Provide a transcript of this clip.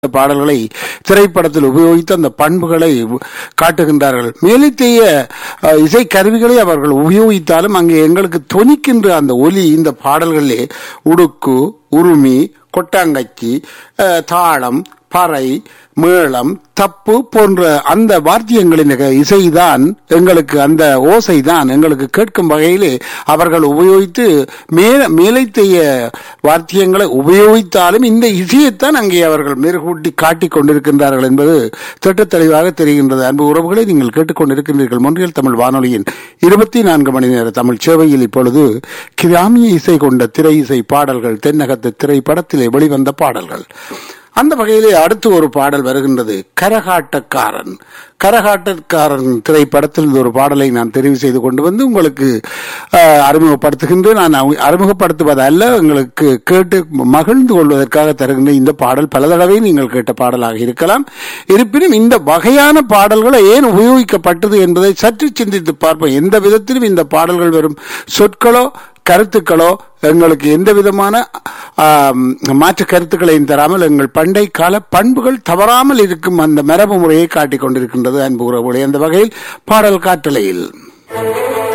பாடல்களை திரைப்படத்தில் உபயோகித்து அந்த பண்புகளை காட்டுகின்றார்கள். மேலித்தேய இசை கருவிகளை அவர்கள் உபயோகித்தாலும் அங்கே எங்களுக்கு தொனிக்கின்ற அந்த ஒலி இந்த பாடல்களிலே உடுக்கு, உருமி, கொட்டாங்கச்சி, தாளம், பறை, மேளம், தப்பு போன்ற அந்த வாத்தியங்களின் இசைதான் எங்களுக்கு, அந்த ஓசைதான் எங்களுக்கு கேட்கும் வகையிலே அவர்கள் உபயோகித்து மேலைத்தேய வாத்தியங்களை உபயோகித்தாலும் இந்த இசையைத்தான் அங்கே அவர்கள் மேற்கூட்டி காட்டிக் கொண்டிருக்கின்றார்கள் என்பது திட்ட தெளிவாக தெரிகின்றது. அன்பு உறவுகளை நீங்கள் கேட்டுக்கொண்டிருக்கின்றீர்கள். மொன்றியல் தமிழ் வானொலியின் 24 மணி நேர தமிழ் சேவையில் இப்பொழுது கிராமிய இசை கொண்ட திரை இசை பாடல்கள், தென்னகத்து திரைப்படத்திலே வெளிவந்த பாடல்கள். அந்த வகையிலே அடுத்து ஒரு பாடல் வருகின்றது. கரகாட்டக்காரன். கரகாட்டக்காரன் திரைப்படத்தில் ஒரு பாடலை நான் தெரிவு செய்து கொண்டு வந்து உங்களுக்கு அறிமுகப்படுத்துகின்றேன். நான் அறிமுகப்படுத்துவதல்ல, உங்களுக்கு கேட்டு மகிழ்ந்து கொள்வதற்காக தருகின்ற இந்த பாடல் பல தடவை நீங்கள் கேட்ட பாடலாக இருக்கலாம். இருப்பினும் இந்த வகையான பாடல்களை ஏன் உபயோகிக்கப்பட்டது என்பதை சற்று சிந்தித்து பார்ப்போம். எந்த விதத்திலும் இந்த பாடல்கள் வரும் சொற்களோ கருத்துக்களோ எங்களுக்கு எந்த விதமான மாற்று கருத்துக்களையும் தராமல் எங்கள் பண்டை கால பண்புகள் தவறாமல் இருக்கும் அந்த மரபு முறையை காட்டிக் கொண்டிருக்கின்றது. அன்பு உறவுகளே, அந்த வகையில் பாடல் காற்றலையில்